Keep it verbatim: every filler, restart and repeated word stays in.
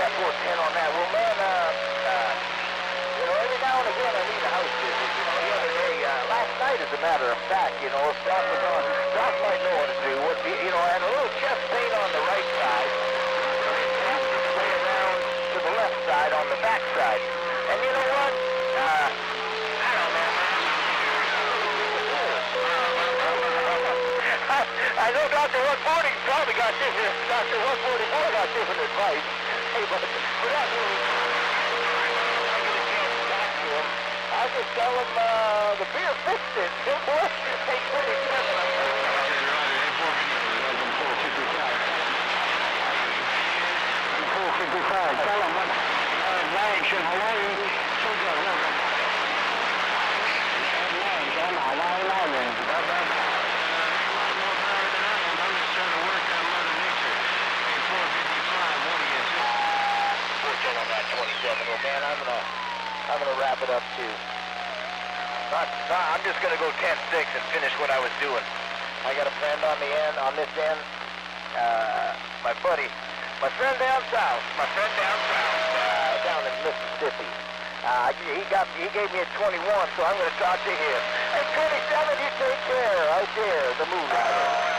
that four ten on that. Well, man, uh, uh, you know, every now and again I need a house visit. You know, the other day, uh, last night, as a matter of fact, you know, Doc was on. Doc might know what to do. What, you know, I had a little chest pain on the right side, way around to the left side on the back side. And you know what? Uh, I don't know. I, I know Doctor one forty probably got different. Doctor one forty-four got different advice. Hey, but without really I get a chance to talk to him, I just tell him uh, the beer fixed it. Simple. Hey, twenty-seven. four fifty-five. Tell him what range in Hawaii. So good. Range on Hawaii Island. On that twenty-seven. Well, man, I'm gonna, I'm gonna wrap it up too. Not, not, I'm just gonna go ten six and finish what I was doing. I got a friend on the end, on this end. Uh, my buddy, my friend down south, my friend down south, uh, down in Mississippi. Uh, he got, he gave me a twenty-one, so I'm gonna talk to him. Hey, twenty-seven, you take care, right there, the moon rider.